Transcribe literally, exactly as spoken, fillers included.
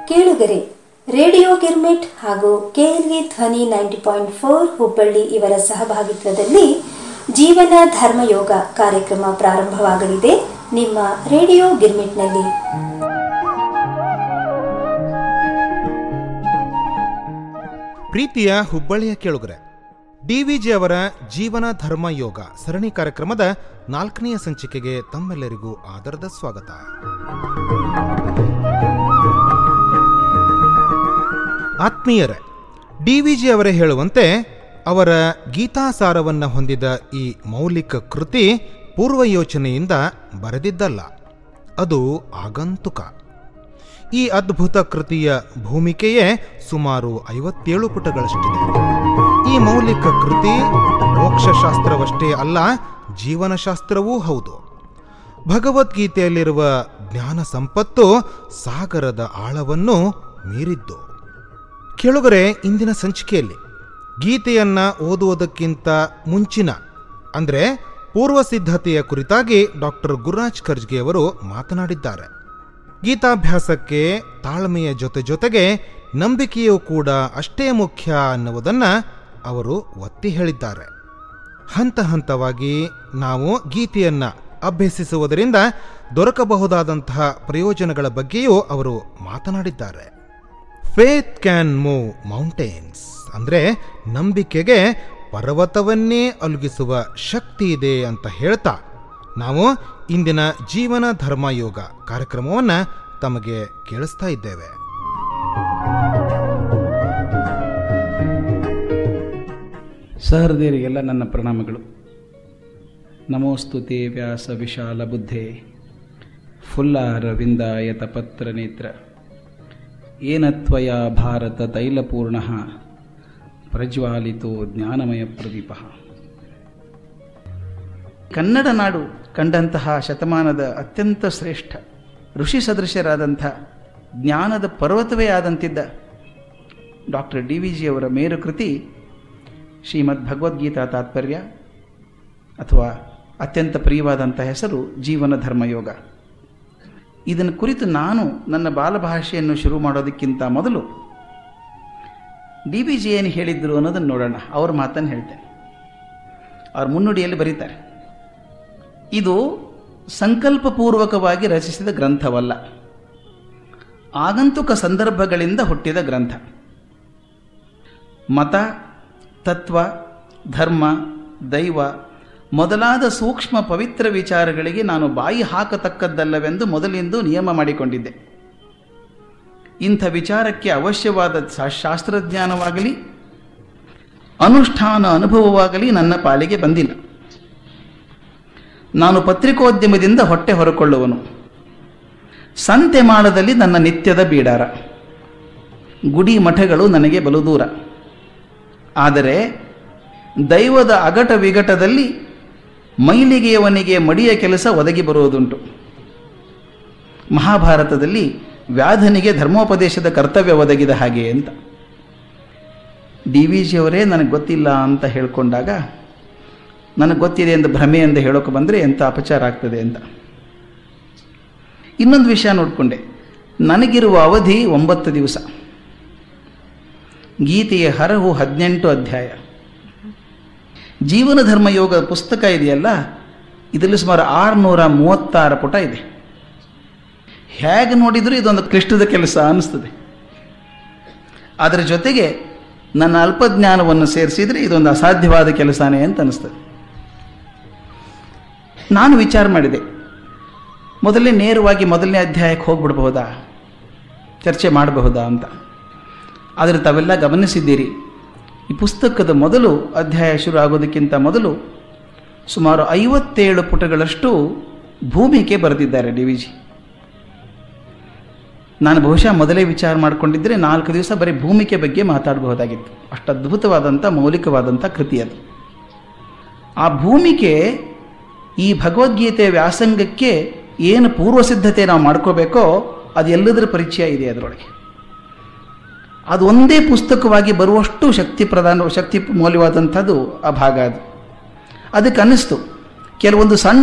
ಕೇಳುಗರೆ, ರೇಡಿಯೋ ಗಿರ್ಮಿಟ್ ಹಾಗೂ ಕೆಎಲ್ವಿ ಧ್ವನಿ ನೈಂಟಿ ಪಾಯಿಂಟ್ ಫೋರ್ ಹುಬ್ಬಳ್ಳಿ ಇವರ ಸಹಭಾಗಿತ್ವದಲ್ಲಿ ಜೀವನ ಧರ್ಮಯೋಗ ಕಾರ್ಯಕ್ರಮ ಪ್ರಾರಂಭವಾಗಲಿದೆ ನಿಮ್ಮ ರೇಡಿಯೋ ಗಿರ್ಮಿಟ್ನಲ್ಲಿ. ಪ್ರೀತಿಯ ಹುಬ್ಬಳ್ಳಿಯ ಕೇಳುಗರೆ, ಡಿವಿಜಿ ಅವರ ಜೀವನ ಧರ್ಮ ಯೋಗ ಸರಣಿ ಕಾರ್ಯಕ್ರಮದ ನಾಲ್ಕನೆಯ ಸಂಚಿಕೆಗೆ ತಮ್ಮೆಲ್ಲರಿಗೂ ಆದರದ ಸ್ವಾಗತ. ಆತ್ಮೀಯರೇ, ಡಿವಿಜಿ ಅವರೇ ಹೇಳುವಂತೆ ಅವರ ಗೀತಾಸಾರವನ್ನು ಹೊಂದಿದ ಈ ಮೌಲಿಕ ಕೃತಿ ಪೂರ್ವಯೋಚನೆಯಿಂದ ಬರೆದಿದ್ದಲ್ಲ, ಅದು ಆಗಂತುಕ. ಈ ಅದ್ಭುತ ಕೃತಿಯ ಭೂಮಿಕೆಯೇ ಸುಮಾರು ಐವತ್ತೇಳು ಪುಟಗಳಷ್ಟಿದೆ. ಈ ಮೌಲಿಕ ಕೃತಿ ಮೋಕ್ಷಶಾಸ್ತ್ರವಷ್ಟೇ ಅಲ್ಲ, ಜೀವನಶಾಸ್ತ್ರವೂ ಹೌದು. ಭಗವದ್ಗೀತೆಯಲ್ಲಿರುವ ಜ್ಞಾನ ಸಂಪತ್ತು ಸಾಗರದ ಆಳವನ್ನು ಮೀರಿದ್ದು. ಕೇಳುಗರೆ, ಇಂದಿನ ಸಂಚಿಕೆಯಲ್ಲಿ ಗೀತೆಯನ್ನ ಓದುವುದಕ್ಕಿಂತ ಮುಂಚಿನ ಅಂದರೆ ಪೂರ್ವ ಸಿದ್ಧತೆಯ ಕುರಿತಾಗಿ ಡಾಕ್ಟರ್ ಗುರುರಾಜ್ ಕರ್ಜ್ಗೆ ಅವರು ಮಾತನಾಡಿದ್ದಾರೆ. ಗೀತಾಭ್ಯಾಸಕ್ಕೆ ತಾಳ್ಮೆಯ ಜೊತೆ ಜೊತೆಗೆ ನಂಬಿಕೆಯೂ ಕೂಡ ಅಷ್ಟೇ ಮುಖ್ಯ ಅನ್ನುವುದನ್ನು ಅವರು ಒತ್ತಿ ಹೇಳಿದ್ದಾರೆ. ಹಂತ ಹಂತವಾಗಿ ನಾವು ಗೀತೆಯನ್ನು ಅಭ್ಯಸಿಸುವುದರಿಂದ ದೊರಕಬಹುದಾದಂತಹ ಪ್ರಯೋಜನಗಳ ಬಗ್ಗೆಯೂ ಅವರು ಮಾತನಾಡಿದ್ದಾರೆ. ಫೇತ್ ಕ್ಯಾನ್ ಮೂವ್ ಮೌಂಟೇನ್ಸ್ ಅಂದರೆ ನಂಬಿಕೆಗೆ ಪರ್ವತವನ್ನೇ ಅಲುಗಿಸುವ ಶಕ್ತಿ ಇದೆ ಅಂತ ಹೇಳ್ತಾ ನಾವು ಇಂದಿನ ಜೀವನ ಧರ್ಮ ಯೋಗ ಕಾರ್ಯಕ್ರಮವನ್ನು ತಮಗೆ ಕೇಳಿಸ್ತಾ ಇದ್ದೇವೆ. ಸಹೃದಯರಿಗೆಲ್ಲ ನನ್ನ ಪ್ರಣಾಮಗಳು. ನಮೋಸ್ತುತೆ ವ್ಯಾಸ ವಿಶಾಲ ಬುದ್ಧೇ ಫುಲ್ಲಾರವಿಂದಾಯತ ಪತ್ರ ನೇತ್ರ ಏನತ್ವಯ ಭಾರತ ತೈಲಪೂರ್ಣ ಪ್ರಜ್ವಾಲಿತೋ ಜ್ಞಾನಮಯ ಪ್ರದೀಪ. ಕನ್ನಡ ನಾಡು ಕಂಡಂತಹ ಶತಮಾನದ ಅತ್ಯಂತ ಶ್ರೇಷ್ಠ ಋಷಿ ಸದೃಶ್ಯರಾದಂಥ ಜ್ಞಾನದ ಪರ್ವತವೇ ಆದಂತಿದ್ದ ಡಾಕ್ಟರ್ ಡಿ ವಿ ಜಿ ಅವರ ಮೇರು ಕೃತಿ ಶ್ರೀಮದ್ ಭಗವದ್ಗೀತಾ ತಾತ್ಪರ್ಯ, ಅಥವಾ ಅತ್ಯಂತ ಪ್ರಿಯವಾದಂಥ ಹೆಸರು ಜೀವನ ಧರ್ಮಯೋಗ. ಇದನ್ನು ಕುರಿತು ನಾನು ನನ್ನ ಬಾಲಭಾಷೆಯನ್ನು ಶುರು ಮಾಡೋದಕ್ಕಿಂತ ಮೊದಲು ಡಿ ವಿ ಜಿ ಏನು ಹೇಳಿದ್ರು ಅನ್ನೋದನ್ನು ನೋಡೋಣ. ಅವ್ರ ಮಾತನ್ನು ಹೇಳ್ತೇನೆ. ಅವ್ರ ಮುನ್ನುಡಿಯಲ್ಲಿ ಬರೀತಾರೆ, ಇದು ಸಂಕಲ್ಪಪೂರ್ವಕವಾಗಿ ರಚಿಸಿದ ಗ್ರಂಥವಲ್ಲ, ಆಗಂತುಕ ಸಂದರ್ಭಗಳಿಂದ ಹುಟ್ಟಿದ ಗ್ರಂಥ. ಮತ, ತತ್ವ, ಧರ್ಮ, ದೈವ ಮೊದಲಾದ ಸೂಕ್ಷ್ಮ ಪವಿತ್ರ ವಿಚಾರಗಳಿಗೆ ನಾನು ಬಾಯಿ ಹಾಕತಕ್ಕದ್ದಲ್ಲವೆಂದು ಮೊದಲಿಂದು ನಿಯಮ ಮಾಡಿಕೊಂಡಿದ್ದೆ. ಇಂಥ ವಿಚಾರಕ್ಕೆ ಅವಶ್ಯವಾದ ಶಾಸ್ತ್ರಜ್ಞಾನವಾಗಲಿ ಅನುಷ್ಠಾನ ಅನುಭವವಾಗಲಿ ನನ್ನ ಪಾಲಿಗೆ ಬಂದಿಲ್ಲ. ನಾನು ಪತ್ರಿಕೋದ್ಯಮದಿಂದ ಹೊಟ್ಟೆ ಹೊರಕೊಳ್ಳುವನು. ಸಂತೆ ಮಾಡದಲ್ಲಿ ನನ್ನ ನಿತ್ಯದ ಬೀಡಾರ. ಗುಡಿ ಮಠಗಳು ನನಗೆ ಬಲು ದೂರ. ಆದರೆ ದೈವದ ಅಗಟ ವಿಗಟದಲ್ಲಿ ಮೈಲಿಗೆಯವನಿಗೆ ಮಡಿಯ ಕೆಲಸ ಒದಗಿ ಬರುವುದುಂಟು. ಮಹಾಭಾರತದಲ್ಲಿ ವ್ಯಾಧನಿಗೆ ಧರ್ಮೋಪದೇಶದ ಕರ್ತವ್ಯ ಒದಗಿದ ಹಾಗೆ ಅಂತ. ಡಿ ವಿ ಜಿ ಅವರೇ ನನಗೆ ಗೊತ್ತಿಲ್ಲ ಅಂತ ಹೇಳ್ಕೊಂಡಾಗ ನನಗೆ ಗೊತ್ತಿದೆ ಎಂದು ಭ್ರಮೆ ಎಂದು ಹೇಳೋಕೆ ಬಂದರೆ ಎಂಥ ಅಪಚಾರ ಆಗ್ತದೆ ಅಂತ. ಇನ್ನೊಂದು ವಿಷಯ ನೋಡಿಕೊಂಡೆ. ನನಗಿರುವ ಅವಧಿ ಒಂಬತ್ತು ದಿವಸ. ಗೀತೆಯ ಹರಹು ಹದಿನೆಂಟು ಅಧ್ಯಾಯ. ಜೀವನ ಧರ್ಮಯೋಗ ಪುಸ್ತಕ ಇದೆಯಲ್ಲ, ಇದರಲ್ಲಿ ಸುಮಾರು ಆರುನೂರ ಮೂವತ್ತಾರು ಪುಟ ಇದೆ. ಹೇಗೆ ನೋಡಿದರೂ ಇದೊಂದು ಕ್ಲಿಷ್ಟದ ಕೆಲಸ ಅನ್ನಿಸ್ತದೆ. ಅದರ ಜೊತೆಗೆ ನನ್ನ ಅಲ್ಪಜ್ಞಾನವನ್ನು ಸೇರಿಸಿದರೆ ಇದೊಂದು ಅಸಾಧ್ಯವಾದ ಕೆಲಸನೇ ಅಂತ ಅನ್ನಿಸ್ತದೆ. ನಾನು ವಿಚಾರ ಮಾಡಿದೆ, ಮೊದಲೇ ನೇರವಾಗಿ ಮೊದಲನೇ ಅಧ್ಯಾಯಕ್ಕೆ ಹೋಗ್ಬಿಡ್ಬಹುದಾ, ಚರ್ಚೆ ಮಾಡಬಹುದಾ ಅಂತ. ಆದರೆ ತಾವೆಲ್ಲ ಗಮನಿಸಿದ್ದೀರಿ, ಈ ಪುಸ್ತಕದ ಮೊದಲು ಅಧ್ಯಾಯ ಶುರು ಆಗೋದಕ್ಕಿಂತ ಮೊದಲು ಸುಮಾರು ಐವತ್ತೇಳು ಪುಟಗಳಷ್ಟು ಭೂಮಿಕೆ ಬರೆದಿದ್ದಾರೆ ಡಿ ವಿ ಜಿ. ನಾನು ಬಹುಶಃ ಮೊದಲೇ ವಿಚಾರ ಮಾಡಿಕೊಂಡಿದ್ದರೆ ನಾಲ್ಕು ದಿವಸ ಬರೀ ಭೂಮಿಕೆ ಬಗ್ಗೆ ಮಾತಾಡಬಹುದಾಗಿತ್ತು. ಅಷ್ಟು ಅದ್ಭುತವಾದಂಥ ಮೌಲಿಕವಾದಂಥ ಕೃತಿ ಅದು. ಆ ಭೂಮಿಕೆ ಈ ಭಗವದ್ಗೀತೆಯ ವ್ಯಾಸಂಗಕ್ಕೆ ಏನು ಪೂರ್ವಸಿದ್ಧತೆ ನಾವು ಮಾಡ್ಕೋಬೇಕೋ ಅದು ಎಲ್ಲದರ ಪರಿಚಯ ಇದೆ ಅದರೊಳಗೆ. ಅದು ಒಂದೇ ಪುಸ್ತಕವಾಗಿ ಬರುವಷ್ಟು ಶಕ್ತಿ ಪ್ರಧಾನ ಶಕ್ತಿ ಮೌಲ್ಯವಾದಂಥದ್ದು ಆ ಭಾಗ. ಅದು ಅದಕ್ಕೆ ಅನ್ನಿಸ್ತು ಕೆಲವೊಂದು ಸಣ್ಣ